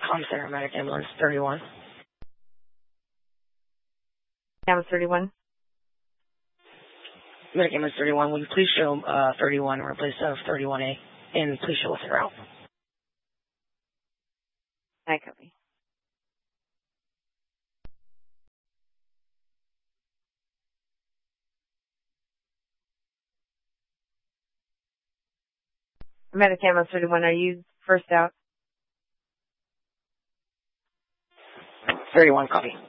Com Center, Medic Ambulance 31. Ambulance 31. Medic Ambulance 31, will you please show 31 or replace 31A, and please show us the route. I copy. Medic Ambulance 31, are you first out? 31, copy.